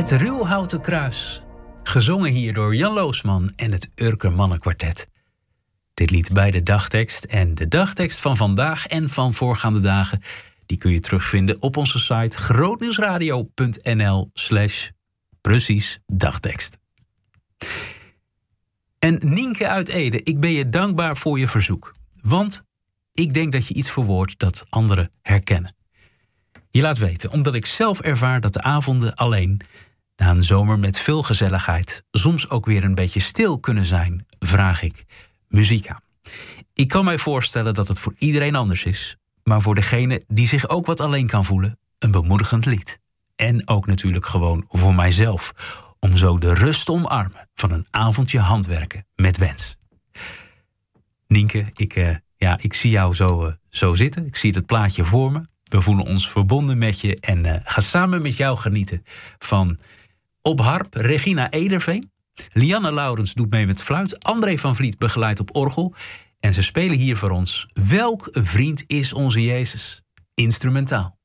Het Ruwhouten Kruis. Gezongen hier door Jan Loosman en het Urker Mannenkwartet. Dit lied bij de dagtekst en de dagtekst van vandaag en van voorgaande dagen, die kun je terugvinden op onze site grootnieuwsradio.nl/precies dagtekst. En Nienke uit Ede, ik ben je dankbaar voor je verzoek. Want ik denk dat je iets verwoordt dat anderen herkennen. Je laat weten, omdat ik zelf ervaar dat de avonden alleen, na een zomer met veel gezelligheid, soms ook weer een beetje stil kunnen zijn, vraag ik muziek aan. Ik kan mij voorstellen dat het voor iedereen anders is, maar voor degene die zich ook wat alleen kan voelen, een bemoedigend lied. En ook natuurlijk gewoon voor mijzelf, om zo de rust te omarmen van een avondje handwerken met wens. Nienke, ik zie jou zo zitten. Ik zie het plaatje voor me. We voelen ons verbonden met je en ga samen met jou genieten van op harp Regina Ederveen. Lianne Laurens doet mee met fluit. André van Vliet begeleidt op orgel. En ze spelen hier voor ons Welk vriend is onze Jezus? Instrumentaal.